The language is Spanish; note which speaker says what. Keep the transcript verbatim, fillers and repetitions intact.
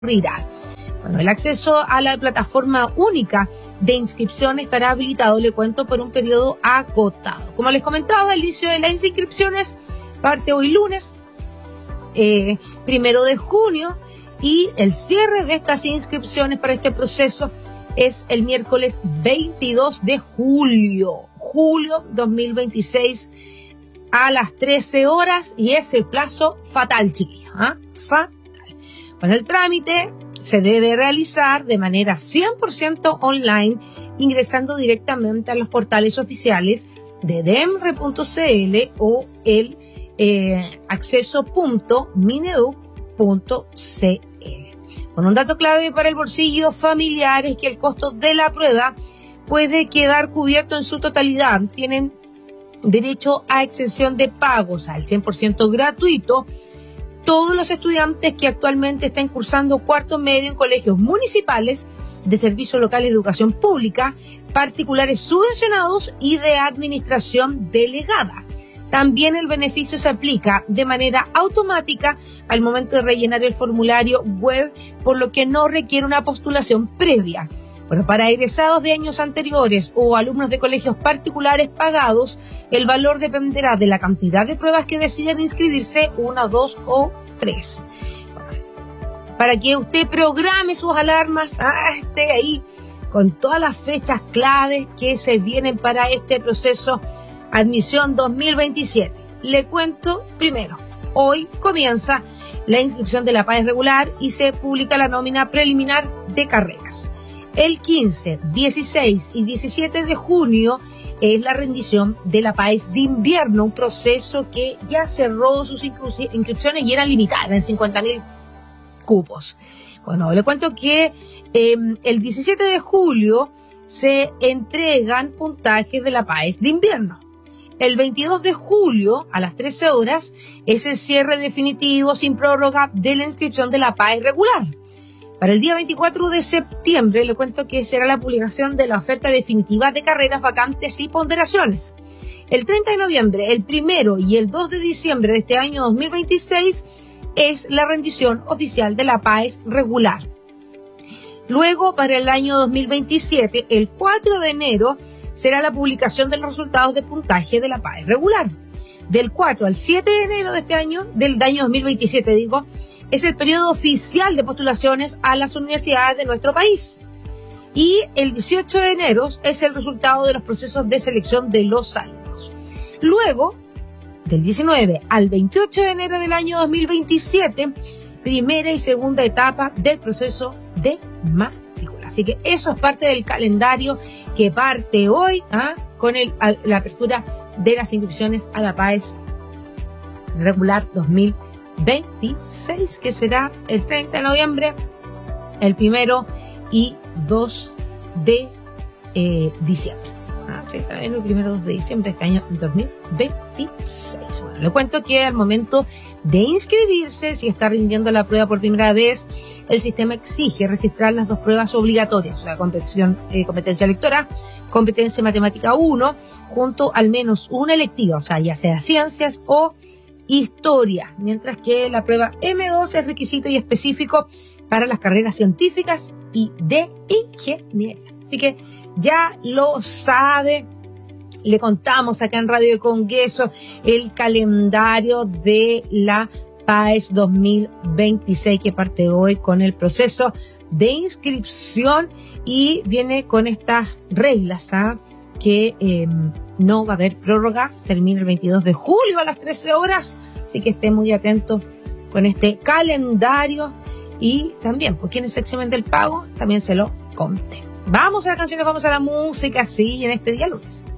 Speaker 1: ocurrirá. Bueno, el acceso a la plataforma única de inscripción estará habilitado, le cuento, por un periodo acotado. Como les comentaba, el inicio de las inscripciones parte hoy lunes, eh, primero de junio, y el cierre de estas inscripciones para este proceso es el miércoles veintidós de julio, julio dos mil veintiséis, a las trece horas, y es el plazo fatal, chiquillos, ¿ah? Fatal. Bueno, el trámite se debe realizar de manera cien por ciento online, ingresando directamente a los portales oficiales de demre punto cl o el eh, acceso punto mineduc punto cl. Con un dato clave para el bolsillo familiar es que el costo de la prueba puede quedar cubierto en su totalidad. Tienen derecho a exención de pagos al cien por ciento gratuito todos los estudiantes que actualmente están cursando cuarto medio en colegios municipales, de servicio local de educación pública, particulares subvencionados y de administración delegada. También el beneficio se aplica de manera automática al momento de rellenar el formulario web, por lo que no requiere una postulación previa. Bueno, para egresados de años anteriores o alumnos de colegios particulares pagados, el valor dependerá de la cantidad de pruebas que decidan inscribirse, una, dos o tres. Bueno, para que usted programe sus alarmas, ah, esté ahí con todas las fechas claves que se vienen para este proceso admisión dos mil veintisiete. Le cuento primero, hoy comienza la inscripción de la PAES regular y se publica la nómina preliminar de carreras. El quince, dieciséis y diecisiete de junio es la rendición de la PAES de invierno, un proceso que ya cerró sus inscripciones y eran limitadas en cincuenta mil cupos. Bueno, le cuento que eh, el diecisiete de julio se entregan puntajes de la PAES de invierno. El veintidós de julio, a las trece horas, es el cierre definitivo sin prórroga de la inscripción de la PAES regular. Para el día veinticuatro de septiembre, le cuento que será la publicación de la oferta definitiva de carreras, vacantes y ponderaciones. El treinta de noviembre, el primero y el dos de diciembre de este año dos mil veintiséis es la rendición oficial de la PAES regular. Luego, para el año dos mil veintisiete, el cuatro de enero, será la publicación de los resultados de puntaje de la PAES regular. Del cuatro al siete de enero de este año, del año dos mil veintisiete, digo, es el periodo oficial de postulaciones a las universidades de nuestro país. Y el dieciocho de enero es el resultado de los procesos de selección de los alumnos. Luego, del diecinueve al veintiocho de enero del año dos mil veintisiete, primera y segunda etapa del proceso de matrícula. Así que eso es parte del calendario que parte hoy, ¿ah? con el, a, la apertura de las inscripciones a la PAES regular dos mil veintiséis, que será el treinta de noviembre, el primero y dos de eh, diciembre. Ah, treinta de noviembre, el primero y dos de diciembre de este año dos mil veintiséis. Bueno, le cuento que al momento de inscribirse, si está rindiendo la prueba por primera vez, el sistema exige registrar las dos pruebas obligatorias, la competencia, eh, competencia lectora, competencia matemática uno, junto al menos una electiva, o sea, ya sea ciencias o historia, mientras que la prueba eme dos es requisito y específico para las carreras científicas y de ingeniería. Así que ya lo sabe, le contamos acá en Radio Congreso el calendario de la PAES dos mil veintiséis, que parte hoy con el proceso de inscripción y viene con estas reglas, ¿ah? que eh, no va a haber prórroga, termina el veintidós de julio a las trece horas, así que esté muy atento con este calendario. Y también, pues quienes se examen del pago, también se lo conté. Vamos a las canciones, vamos a la música, sí, en este día lunes.